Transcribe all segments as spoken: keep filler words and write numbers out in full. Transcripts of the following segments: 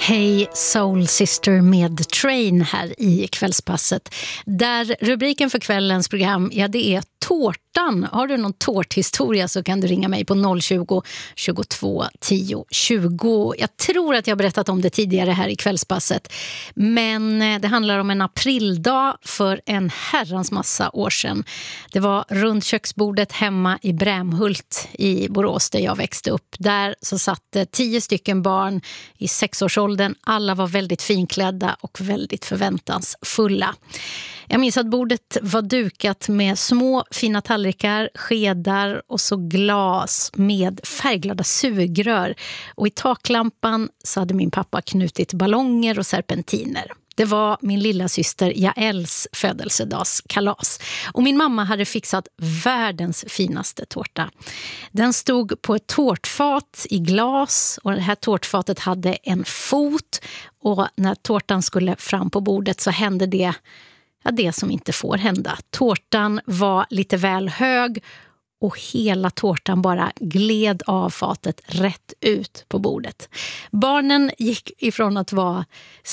Hey Soul Sister med Train här i Kvällspasset. Där rubriken för kvällens program, ja det är tårtan. Har du någon tårthistoria så kan du ringa mig på noll tjugo, tjugotvå, tio, tjugo. Jag tror att jag har berättat om det tidigare här i Kvällspasset. Men det handlar om en aprildag för en herrans massa år sedan. Det var runt köksbordet hemma i Brämhult i Borås där jag växte upp. Där så satt tio stycken barn i sexårsåldern. Alla var väldigt finklädda och väldigt förväntansfulla. Jag minns att bordet var dukat med små fina tallrikar, skedar och så glas med färgglada sugrör. Och i taklampan så hade min pappa knutit ballonger och serpentiner. Det var min lilla syster Jaels födelsedagskalas. Och min mamma hade fixat världens finaste tårta. Den stod på ett tårtfat i glas och det här tårtfatet hade en fot. Och när tårtan skulle fram på bordet så hände det, ja, det som inte får hända. Tårtan var lite väl hög och hela tårtan bara gled av fatet rätt ut på bordet. Barnen gick ifrån att vara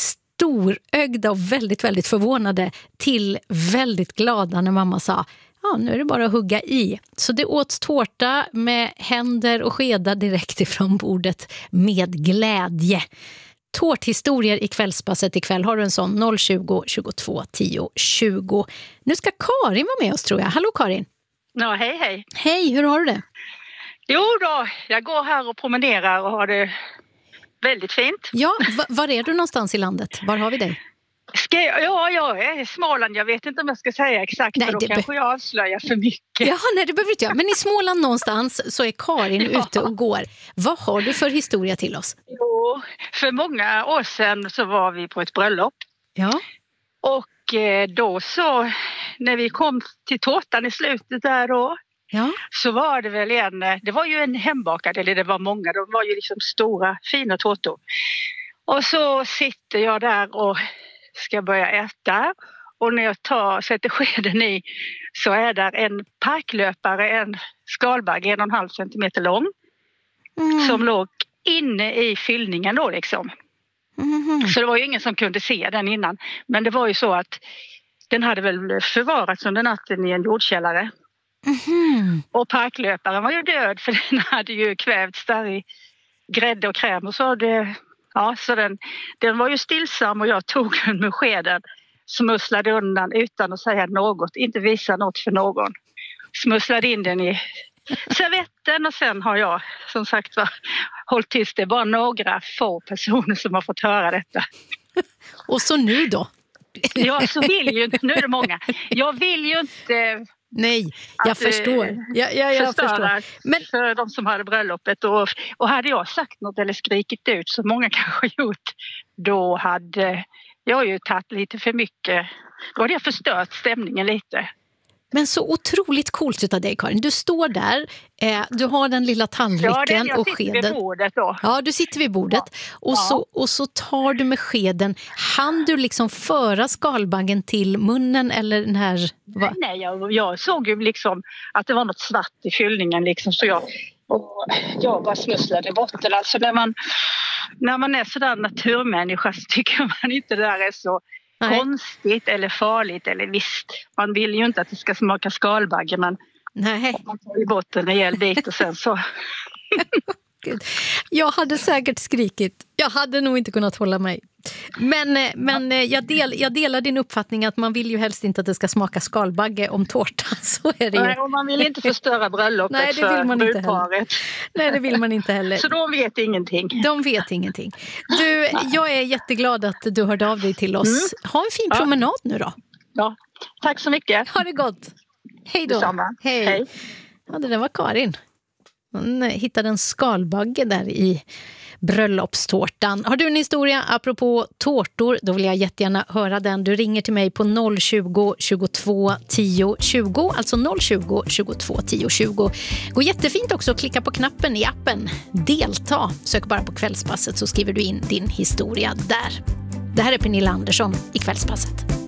storögda och väldigt, väldigt förvånade till väldigt glada när mamma sa: ja, nu är det bara att hugga i. Så det åts tårta med händer och skedar direkt ifrån bordet med glädje. Tårthistorier i Kvällspasset ikväll. Har du en sån? noll tjugo, tjugotvå, tio, tjugo. Nu ska Karin vara med oss tror jag. Hallå Karin. Ja, hej hej. Hej, hur har du det? Jo då, jag går här och promenerar och har det väldigt fint. Ja, v- var är du någonstans i landet? Var har vi dig? Ska jag, ja, jag är i Småland. Jag vet inte om jag ska säga exakt, Nej, för då det kanske be- jag avslöjar för mycket. Ja, nej det behöver inte jag. Men i Småland någonstans så är Karin Ja. ute och går. Vad har du för historia till oss? Jo, för många år sedan så var vi på ett bröllop. Ja. Och eh, då så, när vi kom till tårtan i slutet där då, Ja. så var det väl en, det var ju en hembakad, eller det var många, de var ju liksom stora, fina tårtor. Och så sitter jag där och ska börja äta. Och när jag tar, sätter skeden i så är där en parklöpare, en skalbagge, en och en halv centimeter lång. Mm. Som låg inne i fyllningen då liksom. Mm. Så det var ju ingen som kunde se den innan. Men det var ju så att den hade väl förvarats under natten i en jordkällare. Mm. Och parklöparen var ju död för den hade ju kvävts där i grädde och kräm och så. Det, ja, så den, den var ju stillsam och jag tog den med skeden. Smusslade undan utan att säga något, inte visa något för någon. Smusslade in den i servetten och sen har jag som sagt var hållit tyst. Det är bara några få personer som har fått höra detta. Och så nu då? Ja, så vill ju inte, nu är det många. Jag vill ju inte... Nej, jag att, förstår. eh, Ja, ja, jag förstöra förstår. Men för de som hade bröllopet. Och, och hade jag sagt något eller skrikit ut som många kanske gjort, då hade jag ju tagit lite för mycket. Då hade jag förstört stämningen lite. Men så otroligt coolt utav dig, Karin. Du står där, eh, du har den lilla tallriken Ja, det, jag och sitter skeden. vid bordet då. Ja, du sitter vid bordet. Och, Ja. så, och så tar du med skeden. Han du liksom föra skalbaggen till munnen eller den här... Va? Nej, jag, jag såg ju liksom att det var något svart i fyllningen liksom, så jag, och jag bara smusslade bort det. Alltså när man, när man är sådär naturmänniska så tycker man inte det där är så Nej. konstigt eller farligt. Eller visst, man vill ju inte att det ska smaka skalbagge, men Nej. man tar ju bort en rejäl bit och sen så... Gud. Jag hade säkert skrikit. Jag hade nog inte kunnat hålla mig. Men, eh, men eh, jag, del, jag delar din uppfattning att man vill ju helst inte att det ska smaka skalbagge om tårtan. Så är det ju. Nej, och man vill inte förstöra bröllopet. Nej, det vill man för inte heller. brudparet. Nej, det vill man inte heller. Så de vet ingenting. De vet ingenting. Du, jag är jätteglad att du hörde av dig till oss. Ha en fin Ja. promenad nu då. Ja, tack så mycket. Ha det gott. Hej då. Detsamma. Hej. Hej. Ja, det där var Karin. Hon hittade en skalbagge där i bröllopstårtan. Har du en historia apropå tårtor, då vill jag jättegärna höra den. Du ringer till mig på noll tjugo, tjugotvå, tio, tjugo, alltså noll tjugo, tjugotvå, tio, tjugo. Går jättefint också att klicka på knappen i appen. Delta. Sök bara på Kvällspasset så skriver du in din historia där. Det här är Pernilla Andersson i Kvällspasset.